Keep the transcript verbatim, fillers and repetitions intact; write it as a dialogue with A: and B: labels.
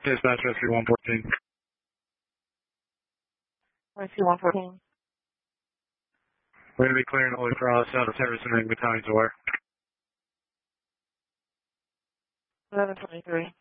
A: Dispatch rescue one fourteen.
B: Rescue one fourteen.
A: We're going to be clearing Holy Cross out of Harrison Ring Battalion to where?
B: eleven twenty-three.